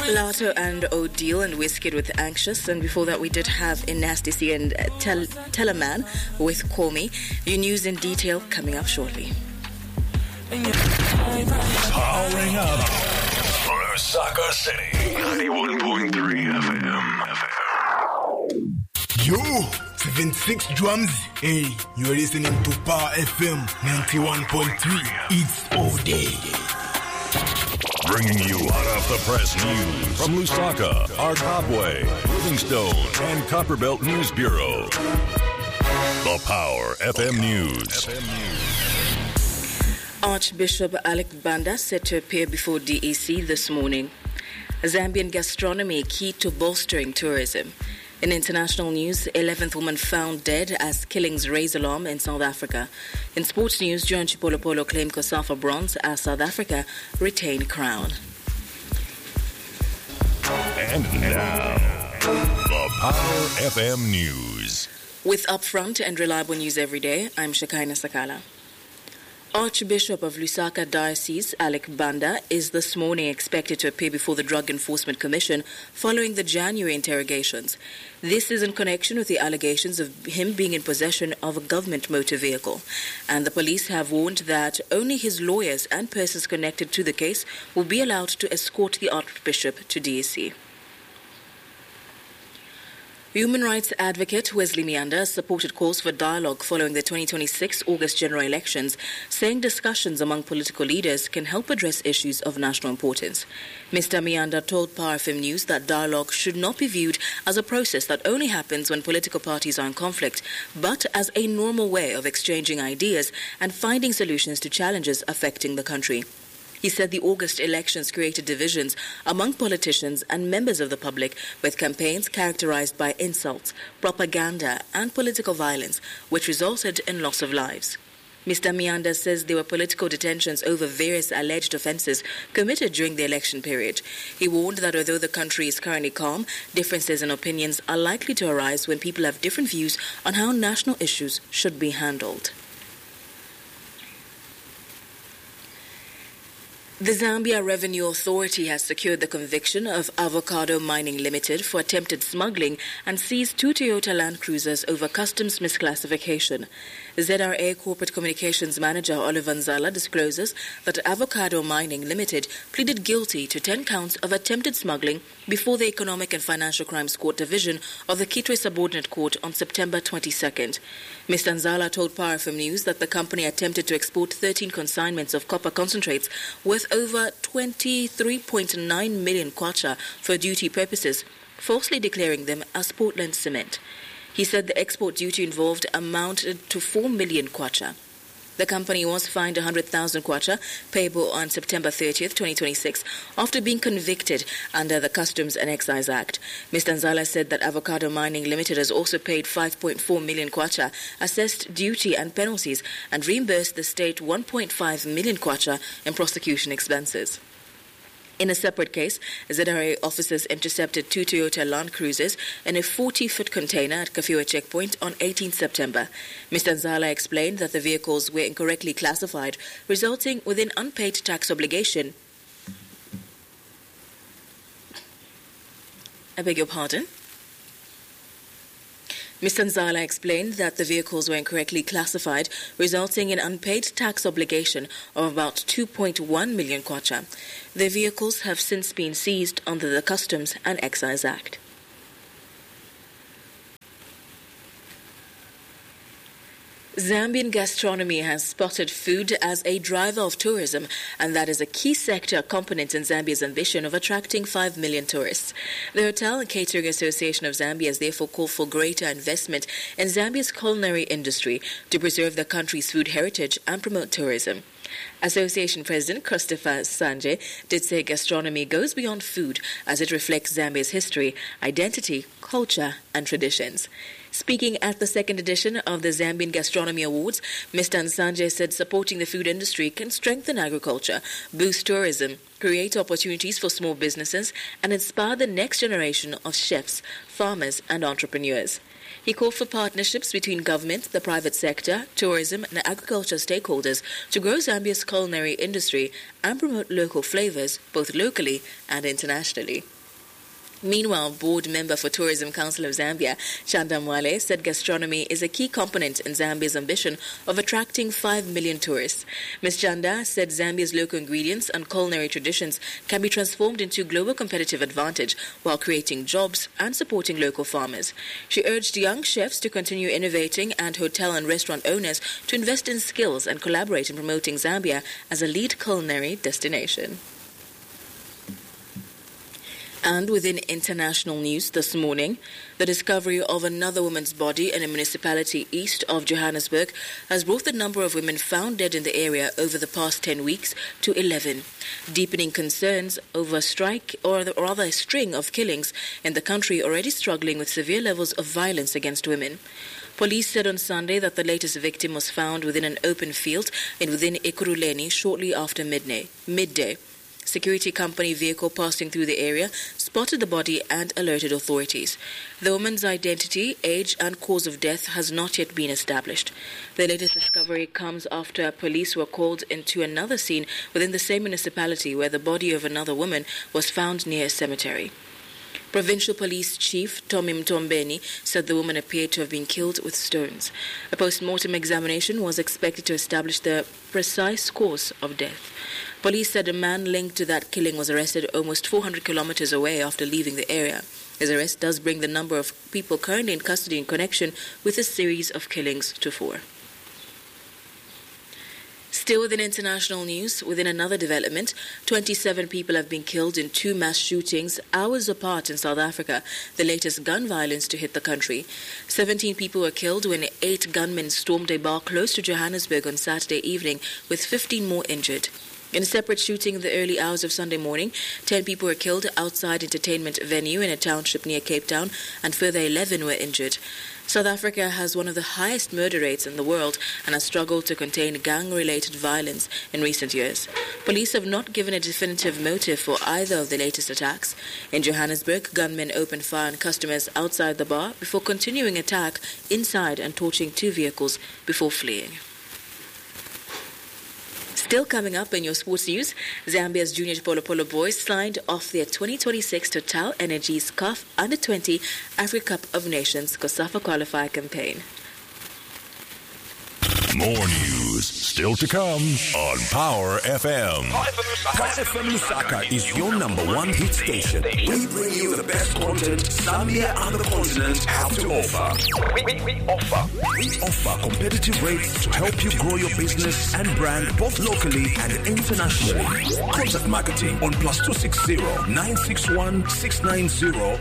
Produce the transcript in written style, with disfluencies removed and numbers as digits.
Lato and Odile and Wizkid with Anxious, and before that we did have Inasty and Teleman with Call Me. Your news in detail coming up shortly. Powering up Lusaka City 91.3 FM. Yo, 76 drums. Hey, you're listening to Power FM 91.3. It's all day. Bringing you hot off the press news from Lusaka, Arcopway, Livingstone, and Copperbelt News Bureau. The Power FM News. Archbishop Alec Banda set to appear before DEC this morning. Zambian gastronomy key to bolstering tourism. In international news, 11th woman found dead as killings raise alarm in South Africa. In sports news, John Chipolopolo claimed COSAFA bronze as South Africa retained crown. And now, the Power FM News. With upfront and reliable news every day, I'm Shakaina Sakala. Archbishop of Lusaka Diocese, Alec Banda, is this morning expected to appear before the Drug Enforcement Commission following the January interrogations. This is in connection with the allegations of him being in possession of a government motor vehicle. And the police have warned that only his lawyers and persons connected to the case will be allowed to escort the Archbishop to DEC. Human rights advocate Wesley Mianda supported calls for dialogue following the 2026 August general elections, saying discussions among political leaders can help address issues of national importance. Mr. Mianda told Power FM News that dialogue should not be viewed as a process that only happens when political parties are in conflict, but as a normal way of exchanging ideas and finding solutions to challenges affecting the country. He said the August elections created divisions among politicians and members of the public, with campaigns characterized by insults, propaganda, and political violence, which resulted in loss of lives. Mr. Mianda says there were political detentions over various alleged offences committed during the election period. He warned that although the country is currently calm, differences in opinions are likely to arise when people have different views on how national issues should be handled. The Zambia Revenue Authority has secured the conviction of Avocado Mining Limited for attempted smuggling and seized 2 Toyota Land Cruisers over customs misclassification. ZRA Corporate Communications Manager Oliver Nzala discloses that Avocado Mining Limited pleaded guilty to 10 counts of attempted smuggling before the Economic and Financial Crimes Court Division of the Kitwe Subordinate Court on September 22nd. Mr. Nzala told Power FM News that the company attempted to export 13 consignments of copper concentrates worth over 23.9 million kwacha for duty purposes, falsely declaring them as Portland cement. He said the export duty involved amounted to 4 million kwacha. The company was fined 100,000 kwacha, payable on September 30th, 2026, after being convicted under the Customs and Excise Act. Mr. Nzala said that Avocado Mining Limited has also paid 5.4 million kwacha, assessed duty and penalties, and reimbursed the state 1.5 million kwacha in prosecution expenses. In a separate case, ZRA officers intercepted 2 Toyota Land Cruisers in a 40-foot container at Kafue checkpoint on 18 September. Mr. Nzala explained that the vehicles were incorrectly classified, resulting with an unpaid tax obligation. I beg your pardon? Mr. Nzala explained that the vehicles were incorrectly classified, resulting in unpaid tax obligation of about 2.1 million kwacha. The vehicles have since been seized under the Customs and Excise Act. Zambian gastronomy has spotted food as a driver of tourism, and that is a key sector component in Zambia's ambition of attracting 5 million tourists. The Hotel and Catering Association of Zambia has therefore called for greater investment in Zambia's culinary industry to preserve the country's food heritage and promote tourism. Association President Christopher Sanje did say gastronomy goes beyond food as it reflects Zambia's history, identity, culture, and traditions. Speaking at the second edition of the Zambian Gastronomy Awards, Mr. Nsanje said supporting the food industry can strengthen agriculture, boost tourism, create opportunities for small businesses, and inspire the next generation of chefs, farmers, and entrepreneurs. He called for partnerships between government, the private sector, tourism, and agriculture stakeholders to grow Zambia's culinary industry and promote local flavors, both locally and internationally. Meanwhile, board member for Tourism Council of Zambia, Chanda Mwale, said gastronomy is a key component in Zambia's ambition of attracting 5 million tourists. Ms. Chanda said Zambia's local ingredients and culinary traditions can be transformed into global competitive advantage while creating jobs and supporting local farmers. She urged young chefs to continue innovating and hotel and restaurant owners to invest in skills and collaborate in promoting Zambia as a lead culinary destination. And within international news this morning, the discovery of another woman's body in a municipality east of Johannesburg has brought the number of women found dead in the area over the past 10 weeks to 11, deepening concerns over a string of killings in the country already struggling with severe levels of violence against women. Police said on Sunday that the latest victim was found within an open field within Ekurhuleni shortly after midday. Security company vehicle passing through the area spotted the body and alerted authorities. The woman's identity, age and cause of death has not yet been established. The latest discovery comes after police were called into another scene within the same municipality where the body of another woman was found near a cemetery. Provincial Police Chief Tommy Mtombeni said the woman appeared to have been killed with stones. A post-mortem examination was expected to establish the precise cause of death. Police said a man linked to that killing was arrested almost 400 kilometers away after leaving the area. His arrest does bring the number of people currently in custody in connection with a series of killings to 4. Still within international news, within another development, 27 people have been killed in 2 mass shootings hours apart in South Africa, the latest gun violence to hit the country. 17 people were killed when 8 gunmen stormed a bar close to Johannesburg on Saturday evening, with 15 more injured. In a separate shooting in the early hours of Sunday morning, 10 people were killed outside entertainment venue in a township near Cape Town, and further 11 were injured. South Africa has one of the highest murder rates in the world and has struggled to contain gang-related violence in recent years. Police have not given a definitive motive for either of the latest attacks. In Johannesburg, gunmen opened fire on customers outside the bar before continuing attack inside and torching 2 vehicles before fleeing. Still coming up in your sports news, Zambia's junior polo boys signed off their 2026 Total Energies CAF Under-20 Africa Cup of Nations COSAFA qualifier campaign. More news still to come on Power FM. Power FM Lusaka is your #1 hit station. We bring you the best content Zambia and the continent have to offer. We offer competitive rates to help you grow your business and brand both locally and internationally. Contact marketing on +260 961 690